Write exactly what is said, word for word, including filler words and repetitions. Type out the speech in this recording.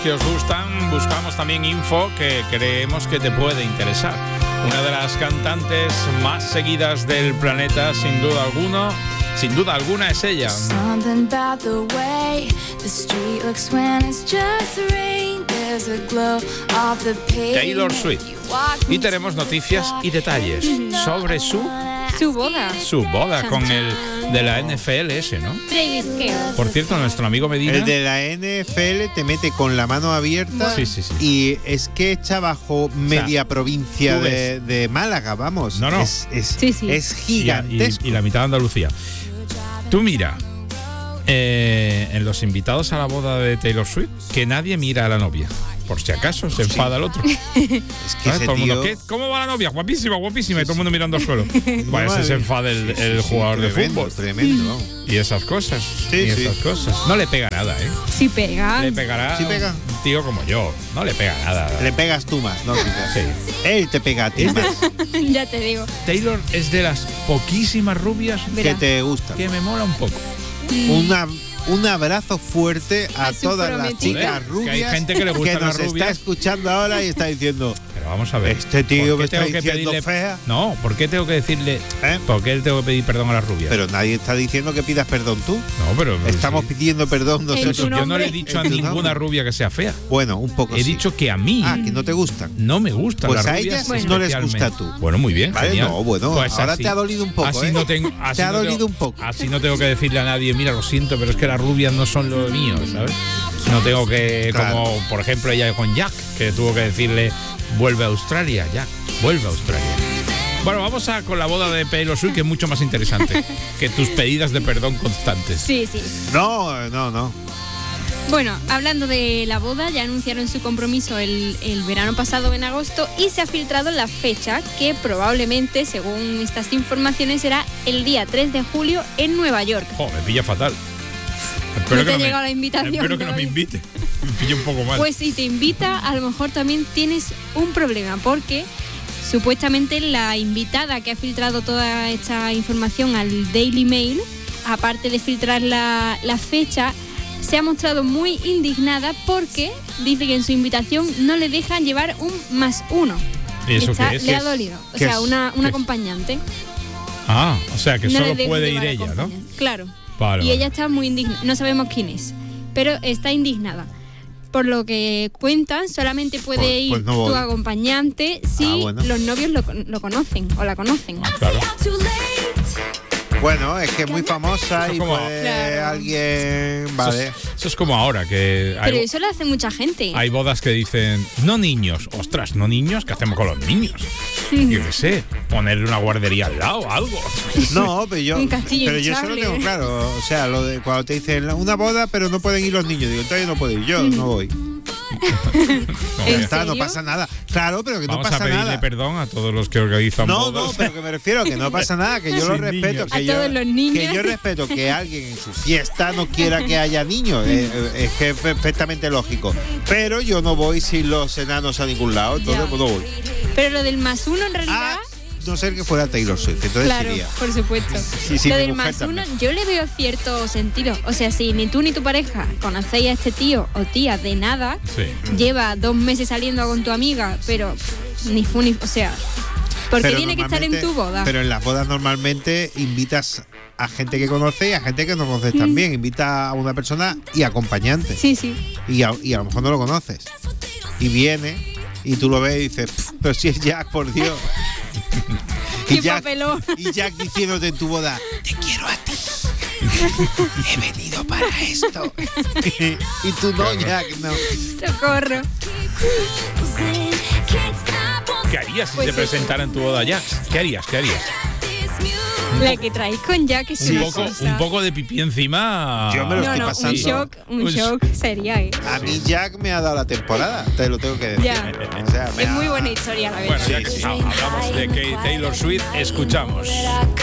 que os gustan, buscamos también info que creemos que te puede interesar. Una de las cantantes más seguidas del planeta, sin duda alguna, sin duda alguna es ella. Taylor Swift. Y tenemos noticias y detalles sobre su Su boda. Su boda con el de la N F L ese, ¿no? Travis Kelce. Por cierto, nuestro amigo Medina. El de la N F L te mete con la mano abierta. Sí, sí, sí. Y es que echa bajo media o sea, provincia de, de Málaga, vamos. No, no. Es, es, sí, sí. es Y, gigantesco. y, y la mitad de Andalucía. Tú mira, eh, en los invitados a la boda de Taylor Swift, que nadie mira a la novia. Por si acaso se enfada el otro. Es que ese Todo el mundo, tío... ¿qué? ¿Cómo va la novia? Guapísima, guapísima. Y todo el mundo mirando al suelo. Bueno, ese Madre. se enfada el, el Sí, sí, jugador tremendo, de fútbol. Tremendo. Y esas cosas. Sí, y sí. esas cosas. No le pega nada, ¿eh? Sí pega. Le pegará Sí pega. un tío como yo. No le pega nada. Le pegas tú más, ¿no? Quizás. Sí. Él te pega a ti Es de- más. Ya te digo. Taylor es de las poquísimas rubias Que Verá. te gusta. que me mola un poco. Una, un abrazo fuerte a, A su todas las prometida. chicas Joder, que rubias hay gente que le gustan nos las está rubias. escuchando ahora y está diciendo, Pero vamos a ver. este tío ¿por me qué está tengo que diciendo pedirle- fea. No, ¿por qué tengo que decirle? ¿Eh? ¿Por qué tengo que pedir perdón a las rubias? Pero nadie está diciendo que pidas perdón tú. no, pero Estamos sí. pidiendo perdón En nosotros. tu Yo no nombre. le he dicho a En tu ninguna nombre. rubia que sea fea. Bueno, un poco He sí. dicho que a mí Ah, que no te gustan. no me gustan Pues las a rubias. ellas no les gusta especialmente. tú. Bueno, muy bien. Vale, genial. no, bueno, Pues ahora así- te ha dolido un poco, Así ¿eh? no tengo. Así Te ha no tengo- dolido un poco. Así no tengo que decirle a nadie, mira, lo siento, pero es que las rubias no son lo mío, ¿sabes? No tengo que, Claro. como por ejemplo ella con Jack, que tuvo que decirle, vuelve a Australia, Jack, vuelve a Australia. Bueno, vamos a con la boda de Taylor Swift, que es mucho más interesante que tus pedidas de perdón constantes. Sí, sí. No, no, no. Bueno, hablando de la boda, ya anunciaron su compromiso el, el verano pasado en agosto y se ha filtrado la fecha que probablemente, según estas informaciones, será el día tres de julio en Nueva York. Oh, me pilla fatal. Espero No te que ha me- llegado la invitación Espero que no me todavía. invite. Me pilla un poco mal. Pues si te invita, a lo mejor también tienes un problema, porque supuestamente la invitada que ha filtrado toda esta información al Daily Mail, aparte de filtrar la, la fecha, se ha mostrado muy indignada porque dice que en su invitación no le dejan llevar un más uno. ¿Y eso Está- qué es? Le ha ¿Qué es? dolido. O ¿Qué sea, es? una, ¿Qué una es? acompañante. Ah, o sea que No le solo dejan puede ir llevar ella, ¿no? acompañante. Claro. Vale, Y vale. ella está muy indignada. No sabemos quién es, pero está indignada. Por lo que cuentan, solamente puede Pues- ir pues no voy. tu acompañante si Ah, bueno. los novios lo, con- lo conocen o la conocen. Ah, claro. Bueno, es que es muy famosa Eso y como- puede Claro. alguien... Eso Vale. es, eso es como ahora, que Pero hay, eso lo hace mucha gente. hay bodas que dicen, no niños. Ostras, ¿no niños? ¿Qué hacemos con los niños? Yo qué sé, ponerle una guardería al lado, algo. No, pero yo, Un castillo pero yo eso lo hinchable. tengo claro. O sea, lo de cuando te dicen una boda, pero no pueden ir los niños. Digo, entonces yo no puedo ir, yo no voy. No, Ya ¿En está, no serio? pasa nada. Claro, pero que Vamos no a pasa pedirle nada. perdón a todos los que organizan No, bodas. no, pero que me refiero que no pasa nada, que yo lo Sin respeto. niños. Que A yo, todos los niños. Que yo respeto que alguien en su fiesta no quiera que haya niños. eh, eh, es que es perfectamente lógico. Pero yo no voy sin los enanos a ningún lado, entonces Ya. pues no voy. Pero lo del más uno en realidad... Ah, no ser que fuera Taylor Swift, entonces Claro, iría. por supuesto. Sí, sí, lo mi del mujer más uno, también. yo le veo cierto sentido. O sea, si ni tú ni tu pareja conocéis a este tío o tía de nada, Sí. lleva dos meses saliendo con tu amiga, pero pff, ni fu ni... O sea, porque Pero tiene que estar en normalmente- tu boda. Pero en las bodas normalmente invitas a gente que conoces y a gente que no conoces Mm. también. Invita a una persona y acompañante. Sí, sí. Y, a, y a lo mejor no lo conoces. Y viene y tú lo ves y dices, "Pff, pero si es Jack, por Dios. Qué y, Jack, papelón. y Jack diciéndote en tu boda, te quiero a ti. He venido para esto. Y tú no, Jack, no. Socorro. ¿Qué harías si Pues te eso. presentara en tu boda ya? ¿Qué harías? ¿Qué harías? La que traéis con Jack es Un una poco, cosa. un poco de pipí encima. Yo me lo No, estoy no, pasando. un shock, un Pues- shock sería, ¿eh? A mí Jack me ha dado la temporada, te lo tengo que decir. Ya. O sea, me Es ha- muy buena historia, la verdad. Bueno, ya que Sí, sí. hablamos de Kate Taylor Swift, escuchamos.